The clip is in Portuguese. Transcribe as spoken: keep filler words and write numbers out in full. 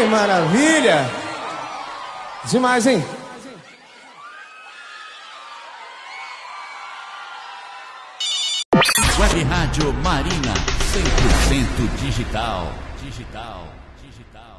Que maravilha! Demais, hein? Web Rádio Marina, cem por cento digital. Digital, digital.